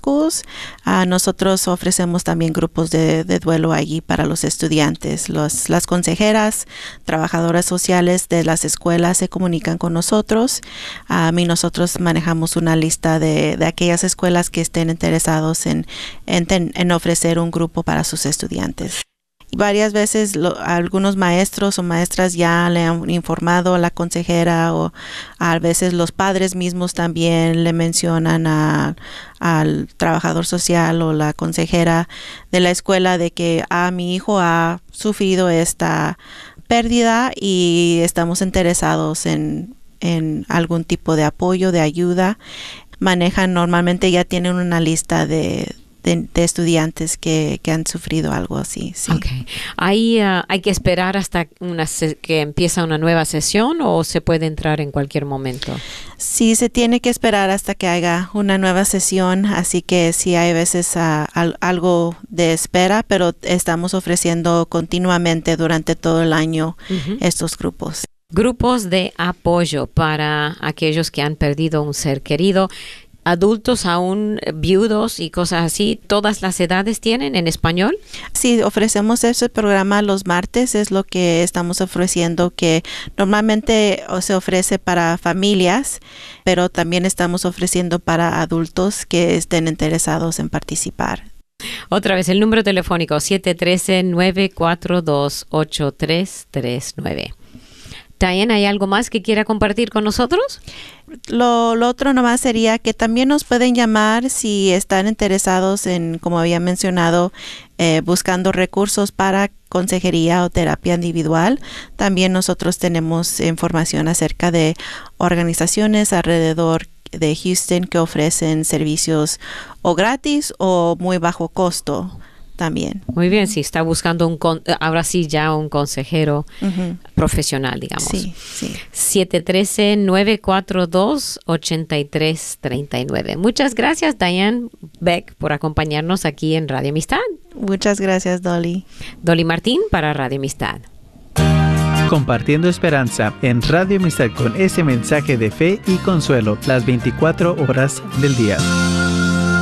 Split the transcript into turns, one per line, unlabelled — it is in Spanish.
schools. Nosotros ofrecemos también grupos de duelo allí para los estudiantes. Las consejeras, trabajadoras sociales de las escuelas se comunican con nosotros y nosotros manejamos una lista de aquellas escuelas que estén interesados en ofrecer un grupo para sus estudiantes. Varias veces algunos maestros o maestras ya le han informado a la consejera, o a veces los padres mismos también le mencionan al trabajador social o la consejera de la escuela de que mi hijo ha sufrido esta pérdida y estamos interesados en algún tipo de apoyo, de ayuda. Normalmente ya tienen una lista de estudiantes que han sufrido algo así. Sí.
Okay. ¿Hay que esperar hasta que empieza una nueva sesión o se puede entrar en cualquier momento?
Sí, se tiene que esperar hasta que haya una nueva sesión, así que sí hay veces algo de espera, pero estamos ofreciendo continuamente durante todo el año estos grupos.
Grupos de apoyo para aquellos que han perdido un ser querido. Adultos aún viudos y cosas así, ¿todas las edades tienen en español?
Sí, ofrecemos ese programa los martes, es lo que estamos ofreciendo, que normalmente se ofrece para familias, pero también estamos ofreciendo para adultos que estén interesados en participar.
Otra vez, el número telefónico 713-942-8339. Diane, ¿hay algo más que quiera compartir con nosotros?
Lo otro nomás sería que también nos pueden llamar si están interesados en, como había mencionado, buscando recursos para consejería o terapia individual. También nosotros tenemos información acerca de organizaciones alrededor de Houston que ofrecen servicios o gratis o muy bajo costo. También.
Muy bien, si está buscando ahora sí ya un consejero profesional, digamos.
Sí.
713-942-8339. Muchas gracias, Diane Beck, por acompañarnos aquí en Radio Amistad.
Muchas gracias, Dolly.
Dolly Martín para Radio Amistad.
Compartiendo esperanza en Radio Amistad con ese mensaje de fe y consuelo las 24 horas del día.